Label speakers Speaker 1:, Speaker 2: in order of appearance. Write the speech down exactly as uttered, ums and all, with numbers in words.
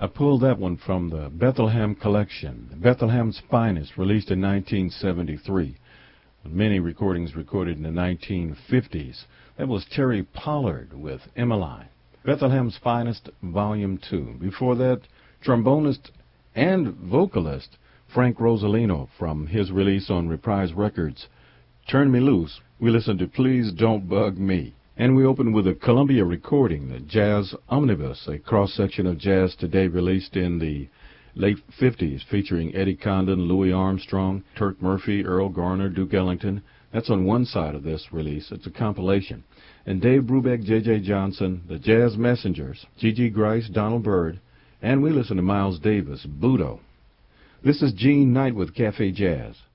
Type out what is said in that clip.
Speaker 1: I pulled that one from the Bethlehem Collection, Bethlehem's Finest, released in nineteen seventy-three. Many recordings recorded in the nineteen fifties. That was Terry Pollard with Emmeline. Bethlehem's Finest, Volume two. Before that, trombonist and vocalist Frank Rosalino from his release on Reprise Records, Turn Me Loose. We listened to Please Don't Bug Me. And we opened with a Columbia recording, the Jazz Omnibus, a cross-section of jazz today released in the late fifties, featuring Eddie Condon, Louis Armstrong, Turk Murphy, Earl Garner, Duke Ellington. That's on one side of this release. It's a compilation. And Dave Brubeck, J J Johnson, the Jazz Messengers, G G Grice, Donald Byrd, and we listened to Miles Davis, Budo. This is Gene Knight with Cafe Jazz.